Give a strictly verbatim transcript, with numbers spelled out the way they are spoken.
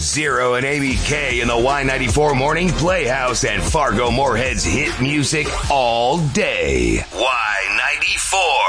Zero and Amy K in the Y ninety-four Morning Playhouse and Fargo Moorhead's hit music all day. Y ninety-four.